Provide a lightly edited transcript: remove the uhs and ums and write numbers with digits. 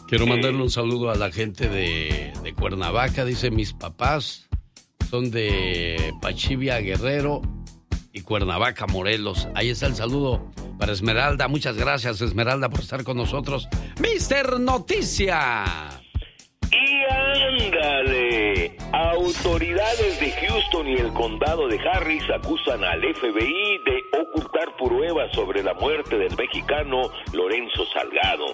Quiero mandarle un saludo a la gente de Cuernavaca. Dice, mis papás son de Pachivia, Guerrero y Cuernavaca, Morelos. Ahí está el saludo para Esmeralda. Muchas gracias, Esmeralda, por estar con nosotros. ¡Mister Noticia! Y ándale, autoridades de Houston y el condado de Harris acusan al FBI de ocultar pruebas sobre la muerte del mexicano Lorenzo Salgado.